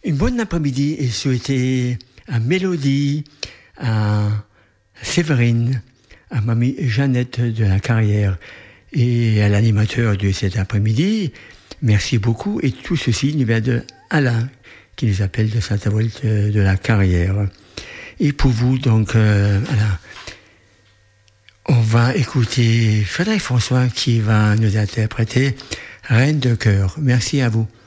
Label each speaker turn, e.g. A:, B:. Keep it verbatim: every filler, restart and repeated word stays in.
A: Une bonne après-midi et souhaiter à Mélodie, à Séverine, à mamie Jeannette de la Carrière et à l'animateur de cet après-midi. Merci beaucoup. Et tout ceci nous vient de Alain, qui nous appelle de Saint-Avold de la Carrière. Et pour vous, donc, euh, Alain, on va écouter Frédéric François qui va nous interpréter Reine de cœur. Merci à vous.